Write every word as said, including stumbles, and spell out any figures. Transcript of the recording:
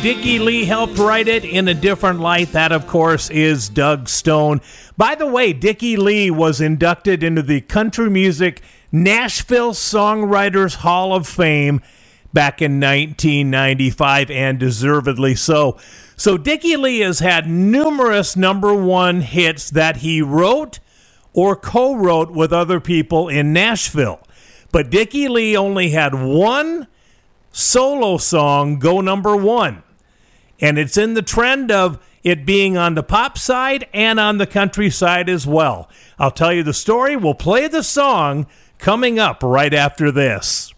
Dickie Lee helped write it in a different light. That, of course, is Doug Stone. By the way, Dickie Lee was inducted into the Country Music Nashville Songwriters Hall of Fame back in nineteen ninety-five, and deservedly so. So Dickie Lee has had numerous number one hits that he wrote or co-wrote with other people in Nashville. But Dickie Lee only had one solo song go number one. And it's in the trend of it being on the pop side and on the country side as well. I'll tell you the story. We'll play the song coming up right after this.